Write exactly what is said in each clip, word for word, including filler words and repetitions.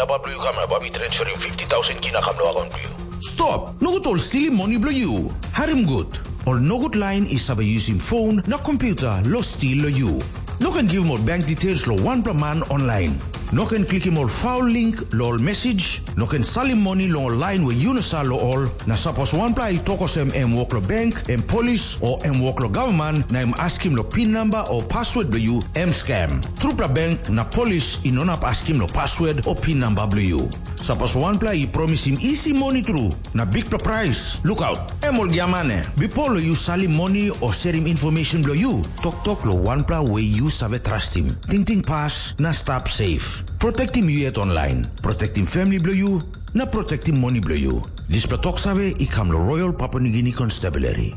pinabablo yung kamera, babi transfer yung fifty thousand kinakamlo account you. Stop! Nogut all stealing money blow you. Harim good. All nogut line is have using phone na computer lo steal lo you. No can give more bank details lo one per man online. No can click more foul link lo all message. No can sell money lo online where you no sell lo all. Na suppose one play tokos em em work lo bank, em police or em work lo government na em ask him lo pin number or password lo you em scam. Through pra bank na police inonap ask him lo password or pin number lo you. Suppose one play promise him easy money through na big pra price. Look out. Em ol giamane. Before lo you sell him money or share him information lo you. Tok tok lo one play way you save trust him. Ting ting pass na stop safe. Protect him you yet online. Protect him family blow you. Na protect him money blow you. This platok save ikam lo Royal Papua New Guinea Constabulary.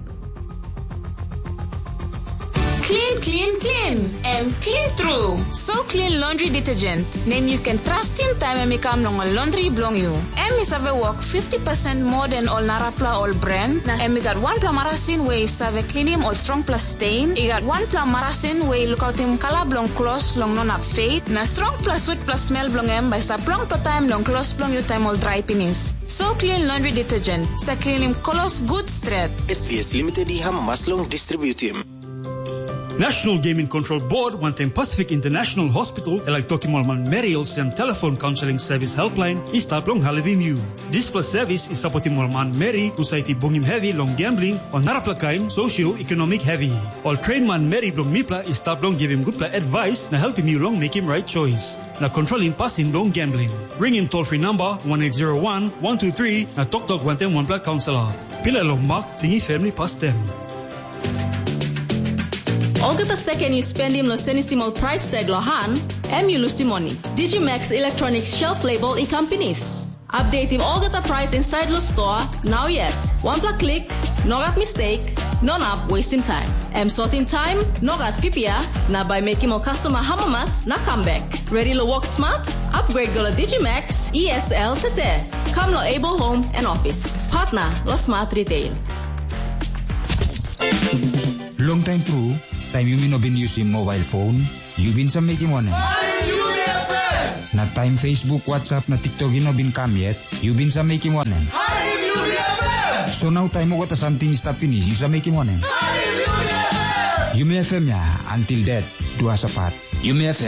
Clean, clean, clean. And clean through. So clean laundry detergent. Then you can trust in time and make long a laundry belong you. And me save work fifty percent more than all Narapla all brand. And me got one pla marasin way save clean him all strong plus stain. You got one pla marasin way look out him color blong close long non up fade. Na strong plus sweet plus smell blong em by sa blong per time long close blong you time all dry penis. So clean laundry detergent. Sa clean him colors good straight. S V S Limited iham maslong distribute him. National Gaming Control Board wantem Pacific International Hospital elak Tokimolman Mariels and telephone counseling service helpline is taplong halivim you. This plus service is supporting Molman Mary usaiti bungim heavy long gambling on naraplakain socio-economic heavy. All trained man Mary blong mipla is taplong give him good pla advice na help him you long make him right choice. Na control him pass him long gambling. Ring him toll free number one eight zero one, one two three na tok tok wantem one pla counselor. Pila long mark tingi family pass them. Olga the second you spend him lo senisimal price tag lohan, em you lose money. Digimax Electronics shelf label e companies. Update him Olga the price inside lo store now yet. One plug click, no got mistake, none up wasting time. Em sorting time, no got pipia, na by making more customer hamamas na come back. Ready to work smart? Upgrade go to Digimax E S L tete. Come lo able home and office. Partner lo smart retail. Long time pro. Time you no been using mobile phone, you been some making money. Na time Facebook, WhatsApp, na TikTok you no been come yet, you been some making money. So now time mo got something stop finish, you some making money. You may F M ya until that, dua sapat. You may F M.